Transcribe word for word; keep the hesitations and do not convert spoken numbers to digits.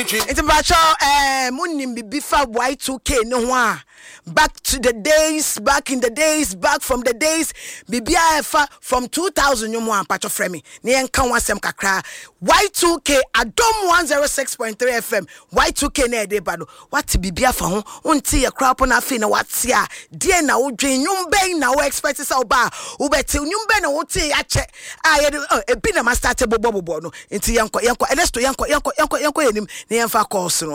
It's about uh munim bifa Y two K no one. Back to the days, back in the days, back from the days, Bibia from two thousand you more patch of frame. Nian kan wasem kakra. Y two K Adom one oh six point three F M. Y two K na de bado. What Bibia fa ho? Unti ya crap on afi na what's ya? Dear na udre nyumbe na we expect sa ba. Ubeti nyumbe na wote ya che. Ah e bi na ma start bobo bobo no. Inti yanko yanko enesto yanko yanko yanko yanko enim. Nian fa course no.